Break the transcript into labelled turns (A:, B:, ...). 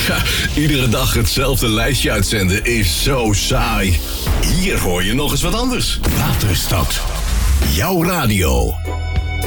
A: Ja, iedere dag hetzelfde lijstje uitzenden is zo saai. Hier hoor je nog eens wat anders. Waterstad. Jouw radio.